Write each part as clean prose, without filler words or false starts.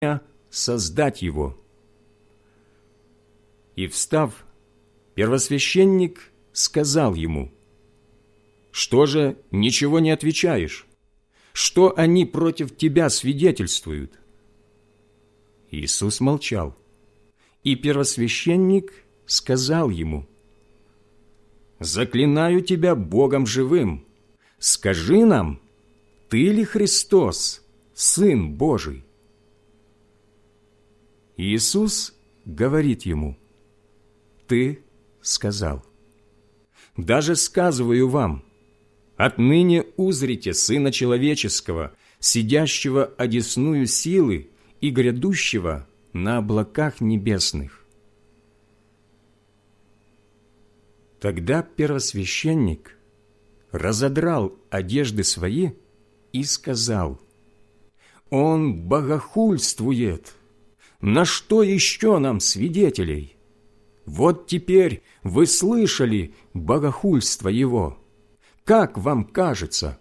создать его». И, встав, первосвященник сказал ему: «Что же ничего не отвечаешь? Что они против тебя свидетельствуют?» Иисус молчал, и первосвященник сказал ему: «Заклинаю тебя Богом живым, скажи нам, ты ли Христос, Сын Божий?» Иисус говорит ему: «Ты сказал. Даже сказываю вам, отныне узрите Сына Человеческого, сидящего одесную силы и грядущего на облаках небесных». Тогда первосвященник разодрал одежды свои и сказал: «Он богохульствует! На что еще нам свидетелей? Вот теперь вы слышали богохульство его. Как вам кажется?»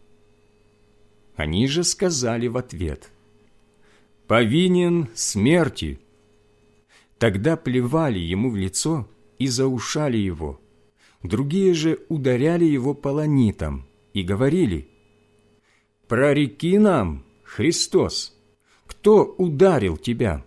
Они же сказали в ответ: «Повинен смерти». Тогда плевали ему в лицо и заушали его. Другие же ударяли его полонитом и говорили: «Прореки нам, Христос, кто ударил тебя?»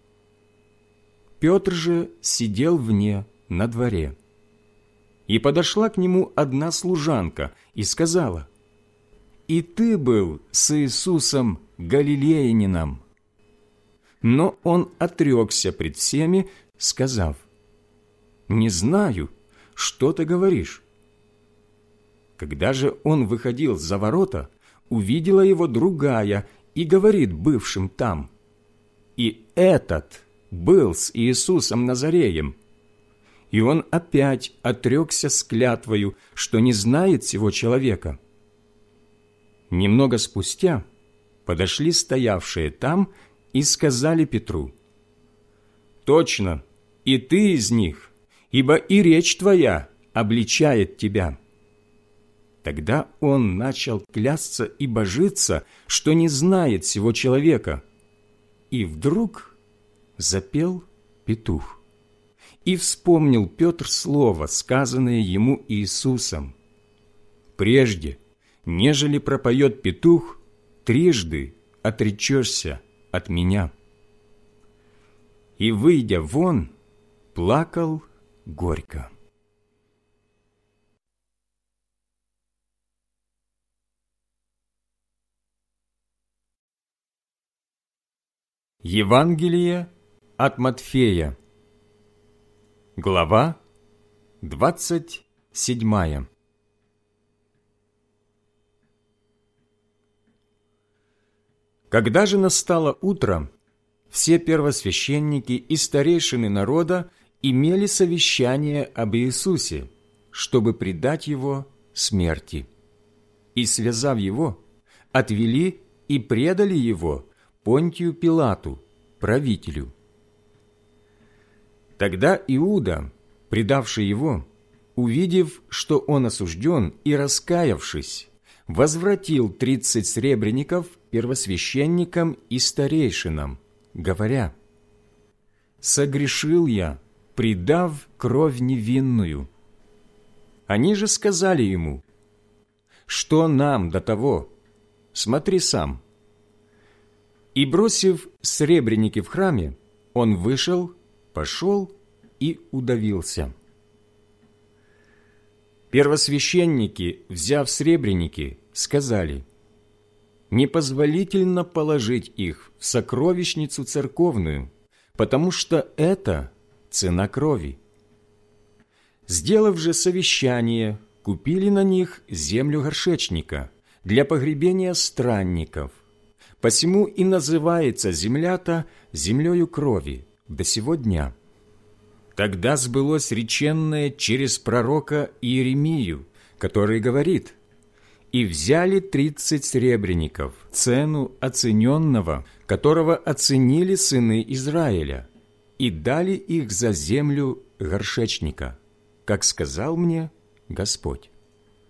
Петр же сидел вне, на дворе. И подошла к нему одна служанка и сказала: «И ты был с Иисусом Галилеянином». Но он отрекся пред всеми, сказав: «Не знаю, что ты говоришь». Когда же он выходил за ворота, увидела его другая и говорит бывшим там: «И этот был с Иисусом Назареем». И он опять отрекся с клятвою, что не знает сего человека. Немного спустя подошли стоявшие там и сказали Петру: «Точно, и ты из них, ибо и речь твоя обличает тебя». Тогда он начал клясться и божиться, что не знает сего человека. И вдруг запел петух. И вспомнил Петр слово, сказанное ему Иисусом: «Прежде, нежели пропоет петух, трижды отречешься от меня». И, выйдя вон, плакал горько. Евангелие от Матфея, глава 27. Когда же настало утро, все первосвященники и старейшины народа имели совещание об Иисусе, чтобы предать Его смерти. И, связав Его, отвели и предали Его Понтию Пилату, правителю. Тогда Иуда, предавший Его, увидев, что Он осужден, и раскаявшись, возвратил 30 сребреников первосвященникам и старейшинам, говоря: «Согрешил я, предав кровь невинную». Они же сказали ему: «Что нам до того? Смотри сам». И, бросив сребреники в храме, он вышел, пошел и удавился. Первосвященники, взяв сребреники, сказали: «Непозволительно положить их в сокровищницу церковную, потому что это цена крови». Сделав же совещание, купили на них землю горшечника для погребения странников. Посему и называется земля-то землею крови до сего дня. Тогда сбылось реченное через пророка Иеремию, который говорит: «И взяли 30 сребреников, цену оцененного, которого оценили сыны Израиля, и дали их за землю горшечника, как сказал мне Господь».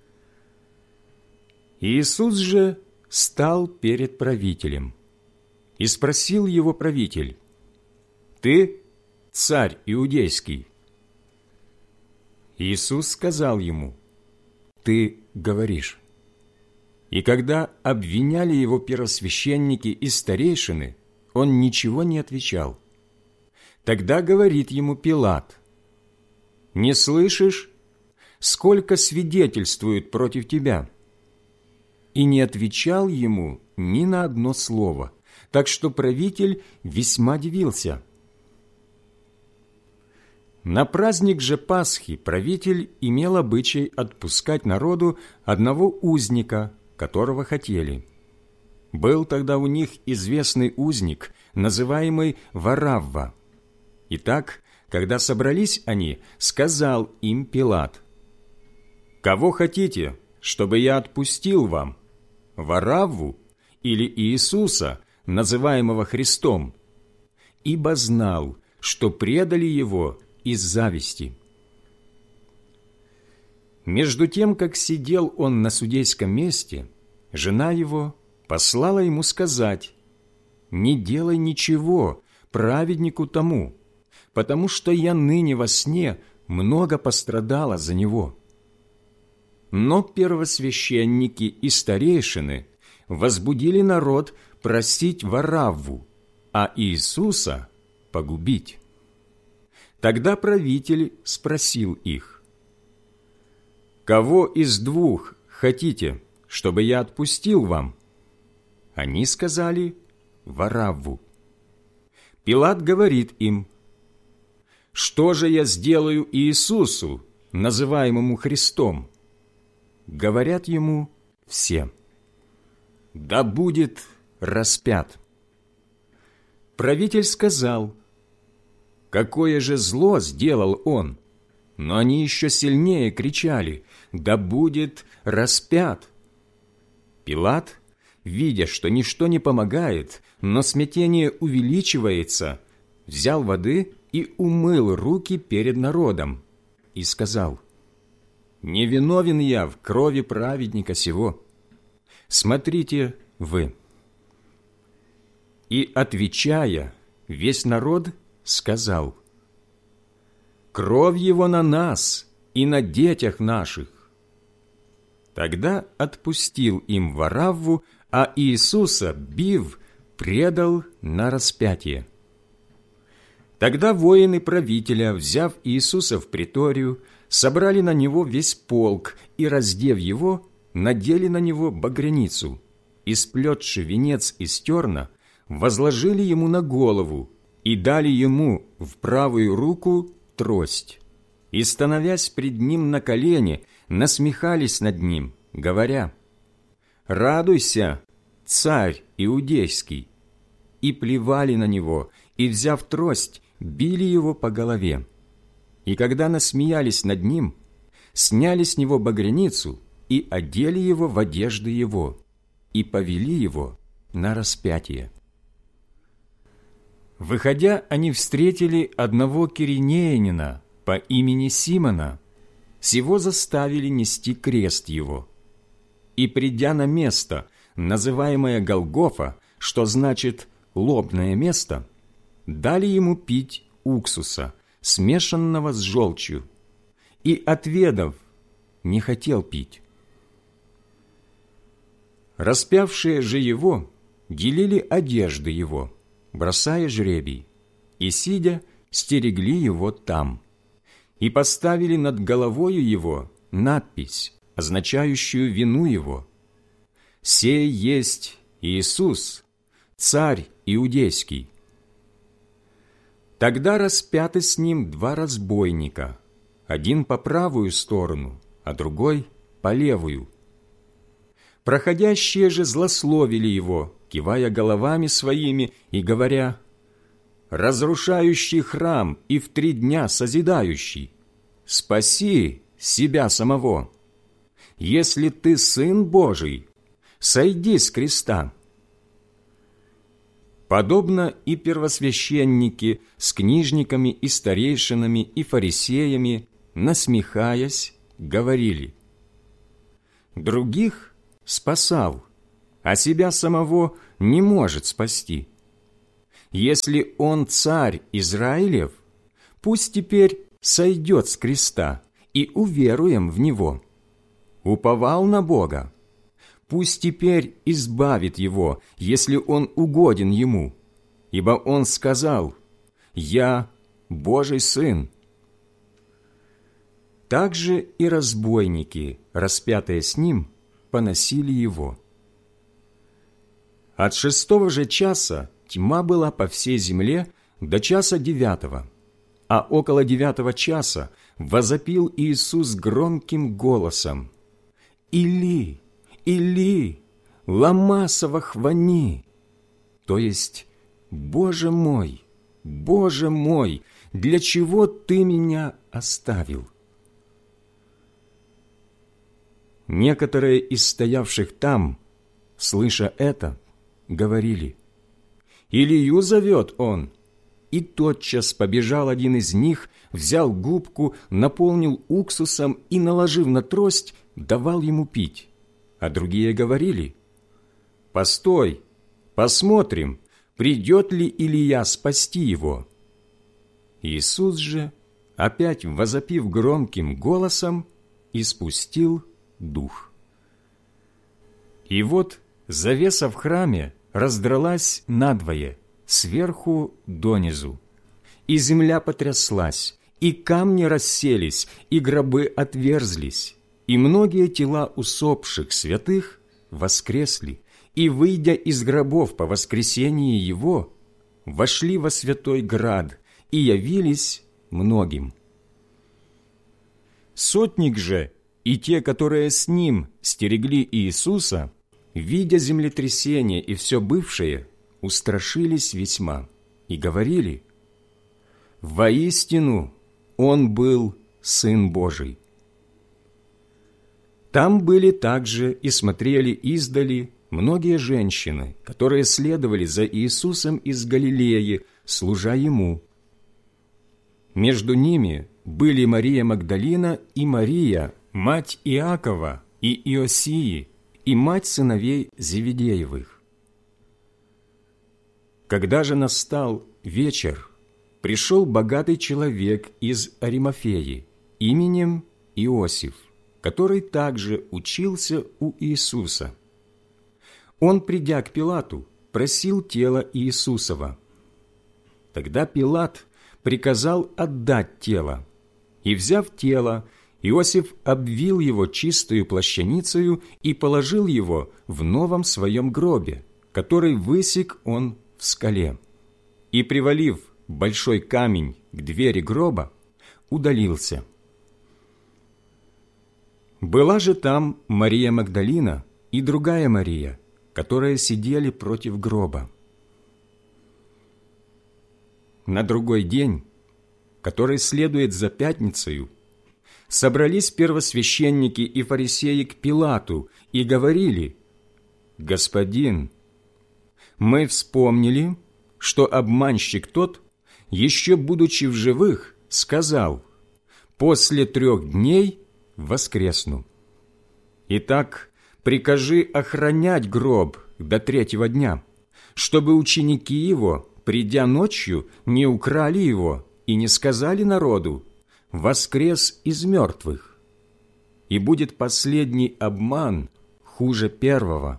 Иисус же стал перед правителем. И спросил его правитель: «Ты царь иудейский?» Иисус сказал ему: «Ты говоришь». И когда обвиняли его первосвященники и старейшины, он ничего не отвечал. Тогда говорит ему Пилат: «Не слышишь, сколько свидетельствуют против тебя?» И не отвечал ему ни на одно слово, так что правитель весьма дивился. На праздник же Пасхи правитель имел обычай отпускать народу одного узника, которого хотели. Был тогда у них известный узник, называемый Варавва. Итак, когда собрались они, сказал им Пилат: «Кого хотите, чтобы я отпустил вам, Варавву или Иисуса, называемого Христом?» Ибо знал, что предали его из зависти. Между тем, как сидел он на судейском месте, жена его послала ему сказать: «Не делай ничего праведнику тому, потому что я ныне во сне много пострадала за него». Но первосвященники и старейшины возбудили народ просить Варавву, а Иисуса погубить. Тогда правитель спросил их: «Кого из двух хотите, чтобы я отпустил вам?» Они сказали: «Варавву». Пилат говорит им: «Что же я сделаю Иисусу, называемому Христом?» Говорят ему все: «Да будет распят». Правитель сказал: «Какое же зло сделал он?» Но они еще сильнее кричали: «Да будет распят». Пилат, видя, что ничто не помогает, но смятение увеличивается, взял воды и умыл руки перед народом и сказал: «Не виновен я в крови праведника сего. Смотрите вы». И, отвечая, весь народ сказал: «Кровь его на нас и на детях наших». Тогда отпустил им Варавву, а Иисуса, бив, предал на распятие. Тогда воины правителя, взяв Иисуса в приторию, собрали на него весь полк и, раздев его, надели на него багряницу, и, сплетши венец из терна, возложили ему на голову и дали ему в правую руку трость, и, становясь пред ним на колени, насмехались над ним, говоря: «Радуйся, царь иудейский!» И плевали на него, и, взяв трость, били его по голове. И когда насмеялись над ним, сняли с него багряницу и одели его в одежды его, и повели его на распятие. Выходя, они встретили одного киринеянина по имени Симона, сего заставили нести крест его. И, придя на место, называемое Голгофа, что значит «лобное место», дали ему пить уксуса, смешанного с желчью, и, отведав, не хотел пить. Распявшие же его делили одежды его, бросая жребий, и, сидя, стерегли его там, и поставили над головою его надпись, означающую вину его: «Сей есть Иисус, царь иудейский». Тогда распяты с ним два разбойника, один по правую сторону, а другой по левую. Проходящие же злословили его, кивая головами своими и говоря: «Разрушающий храм и в 3 дня созидающий, спаси себя самого. Если ты Сын Божий, сойди с креста». Подобно и первосвященники с книжниками и старейшинами и фарисеями, насмехаясь, говорили: «Других спасал, а себя самого не может спасти. Если Он царь Израилев, пусть теперь сойдет с креста, и уверуем в Него. Уповал на Бога, пусть теперь избавит его, если он угоден ему, ибо он сказал: «Я Божий Сын». Также и разбойники, распятые с ним, поносили его. От 6 же часа тьма была по всей земле до часа 9, а около 9 часа возопил Иисус громким голосом: «Или, Или, лама савахвани», то есть: «Боже мой, для чего Ты меня оставил?» Некоторые из стоявших там, слыша это, говорили: «Илию зовет он». И тотчас побежал один из них, взял губку, наполнил уксусом и, наложив на трость, давал ему пить. А другие говорили: «Постой, посмотрим, придет ли Илия спасти его». Иисус же, опять возопив громким голосом, испустил дух. И вот завеса в храме раздралась надвое, сверху донизу, и земля потряслась, и камни расселись, и гробы отверзлись, и многие тела усопших святых воскресли, и, выйдя из гробов по воскресении Его, вошли во святой град и явились многим. Сотник же и те, которые с ним стерегли Иисуса, видя землетрясение и все бывшее, устрашились весьма и говорили: «Воистину, Он был Сын Божий». Там были также и смотрели издали многие женщины, которые следовали за Иисусом из Галилеи, служа Ему. Между ними были Мария Магдалина и Мария, мать Иакова и Иосии, и мать сыновей Зеведеевых. Когда же настал вечер, пришел богатый человек из Аримафеи именем Иосиф, который также учился у Иисуса. Он, придя к Пилату, просил тело Иисусова. Тогда Пилат приказал отдать тело, и, взяв тело, Иосиф обвил его чистою плащаницею и положил его в новом своем гробе, который высек он в скале, и, привалив большой камень к двери гроба, удалился. Была же там Мария Магдалина и другая Мария, которые сидели против гроба. На другой день, который следует за пятницею, собрались первосвященники и фарисеи к Пилату и говорили: «Господин, мы вспомнили, что обманщик тот, еще будучи в живых, сказал: после 3 дней воскресну. Итак, прикажи охранять гроб до 3-го дня, чтобы ученики его, придя ночью, не украли его и не сказали народу: воскрес из мертвых. И будет последний обман хуже первого».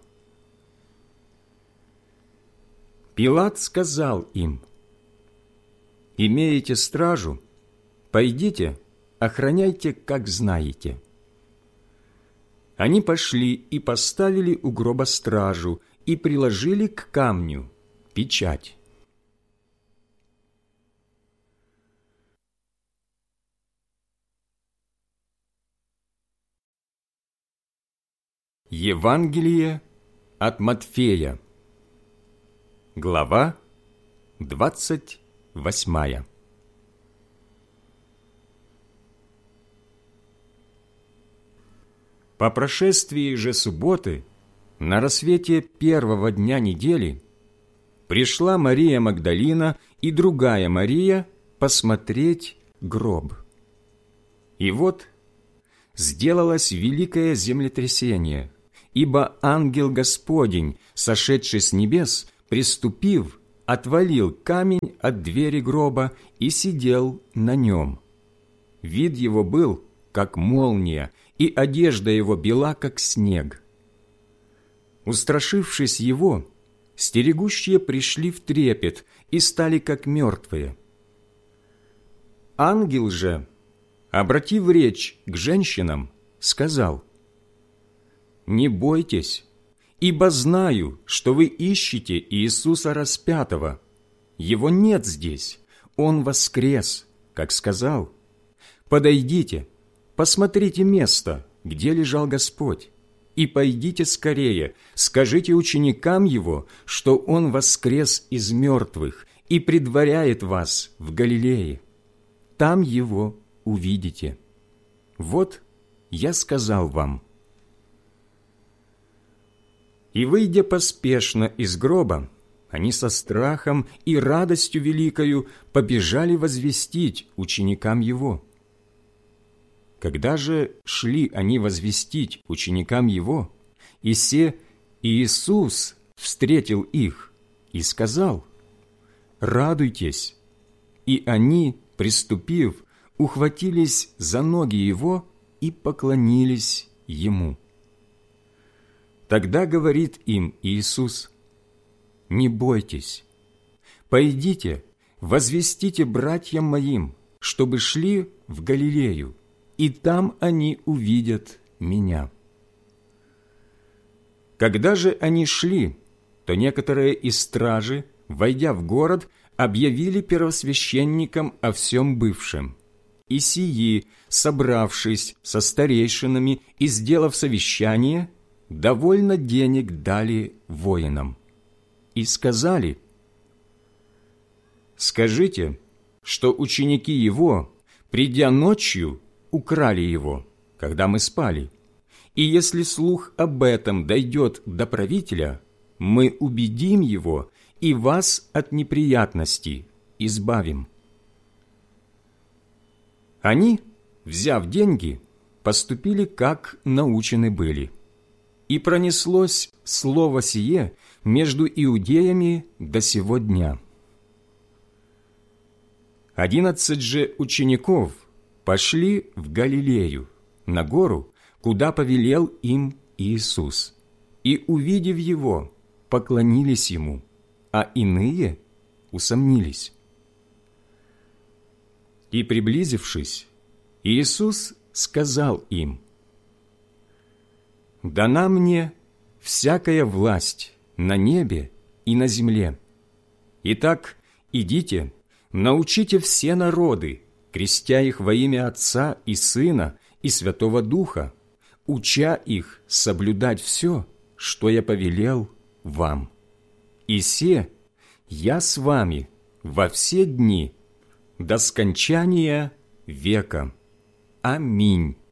Пилат сказал им: «Имеете стражу? Пойдите, охраняйте, как знаете». Они пошли и поставили у гроба стражу и приложили к камню печать. Евангелие от Матфея, глава 28. По прошествии же субботы, на рассвете 1-го дня недели, пришла Мария Магдалина и другая Мария посмотреть гроб. И вот сделалось великое землетрясение, ибо ангел Господень, сошедший с небес, приступив, отвалил камень от двери гроба и сидел на нем. Вид его был, как молния, и одежда его бела, как снег. Устрашившись его, стерегущие пришли в трепет и стали как мертвые. Ангел же, обратив речь к женщинам, сказал: «Не бойтесь, ибо знаю, что вы ищете Иисуса распятого. Его нет здесь, Он воскрес, как сказал. Подойдите, посмотрите место, где лежал Господь, и пойдите скорее, скажите ученикам Его, что Он воскрес из мертвых и предваряет вас в Галилее. Там Его увидите. Вот я сказал вам». И, выйдя поспешно из гроба, они со страхом и радостью великою побежали возвестить ученикам Его. Когда же шли они возвестить ученикам Его, и се Иисус встретил их и сказал: «Радуйтесь!» И они, приступив, ухватились за ноги Его и поклонились Ему. Тогда говорит им Иисус: «Не бойтесь, пойдите, возвестите братьям моим, чтобы шли в Галилею, и там они увидят Меня». Когда же они шли, то некоторые из стражи, войдя в город, объявили первосвященникам о всем бывшем. И сии, собравшись со старейшинами и сделав совещание, довольно денег дали воинам. И сказали: «Скажите, что ученики Его, придя ночью, украли Его, когда мы спали. И если слух об этом дойдет до правителя, мы убедим его и вас от неприятностей избавим». Они, взяв деньги, поступили, как научены были. И пронеслось слово сие между иудеями до сего дня. 11 же учеников пошли в Галилею, на гору, куда повелел им Иисус, и, увидев Его, поклонились Ему, а иные усомнились. И, приблизившись, Иисус сказал им: «Дана мне всякая власть на небе и на земле. Итак, идите, научите все народы, крестя их во имя Отца и Сына и Святого Духа, уча их соблюдать все, что я повелел вам. И се я с вами во все дни до скончания века. Аминь».